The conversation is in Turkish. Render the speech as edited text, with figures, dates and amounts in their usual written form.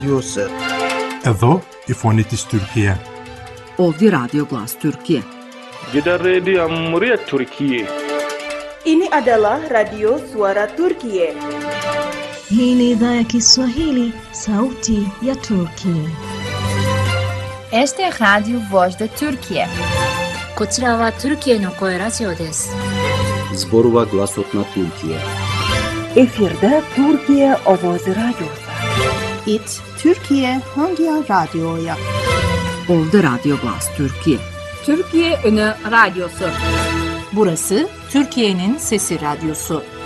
Radyosu. Εδώ η φωνή της Türkiye. Ovdje Radio Glas Türkiye. Gidan rediyon muryar Türkiye. Ini adalah Radio Suara Turkiye. Hii ni idhaa ya Kiswahili, sauti ya Turkiye. Este es Radio Voz de Turkiye. こちらはトルキエの声ラジオです。 Zborova Glasotna Türkiye. Efirde Türkiye Ovozi Radyosu. İT Türkiye Hangi Radyo'ya? Ovdje Radio Glas Türkiye. Türkiye Önü Radyosu. Burası Türkiye'nin Sesi Radyosu.